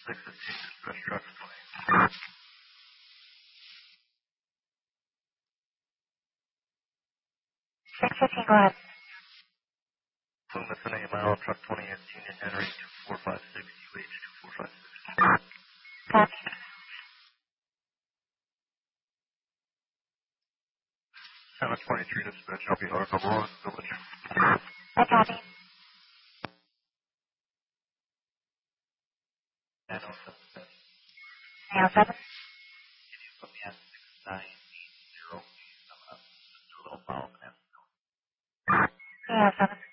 Dispatch traffic 20. 615, go ahead. From vicinity a mile, truck 20 is Union Henry 2456, UH 2456. Copy. 723 dispatch, I'll be Arkansas Village. I copy. 907. 907. Can you put me at 6980? 2 little miles and a half. 907.